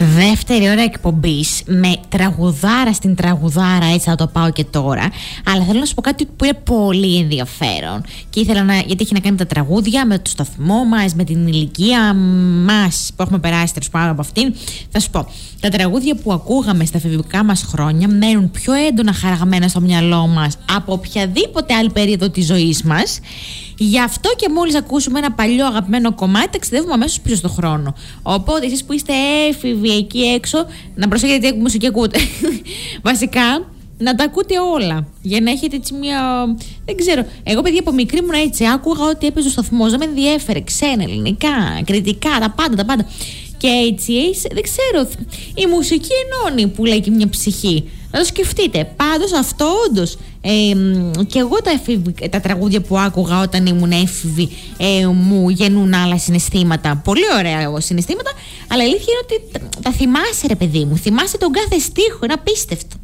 Δεύτερη ώρα εκπομπής με τραγουδάρα στην τραγουδάρα, έτσι θα το πάω και τώρα. Αλλά θέλω να σου πω κάτι που είναι πολύ ενδιαφέρον. Και ήθελα γιατί έχει να κάνει με τα τραγούδια, με το σταθμό μας, με την ηλικία μας που έχουμε περάσει τέλος πάντων από αυτήν. Θα σου πω, τα τραγούδια που ακούγαμε στα εφηβικά μας χρόνια μένουν πιο έντονα χαραγμένα στο μυαλό μας από οποιαδήποτε άλλη περίοδο της ζωής μας. Γι' αυτό και μόλις ακούσουμε ένα παλιό αγαπημένο κομμάτι, ταξιδεύουμε αμέσως πίσω στον χρόνο. Οπότε εσείς που είστε έφηβοι εκεί έξω, να προσέχετε τι μουσική ακούτε. Βασικά, να τα ακούτε όλα. Για να έχετε έτσι μια. Δεν ξέρω. Εγώ, παιδιά, από μικρή ήμουν έτσι. Άκουγα ότι έπαιζε ο σταθμός, δεν με ενδιέφερε. Ξένα, ελληνικά, κριτικά, τα πάντα. Και έτσι, δεν ξέρω. Η μουσική ενώνει, που λέει και μια ψυχή. Να το σκεφτείτε. Πάντως αυτό όντως. Και εγώ τα τραγούδια που άκουγα όταν ήμουν έφηβη μου γεννούν άλλα συναισθήματα. Πολύ ωραία συναισθήματα. Αλλά η αλήθεια είναι ότι τα θυμάσαι, ρε παιδί μου. Θυμάσαι τον κάθε στίχο. Είναι απίστευτο.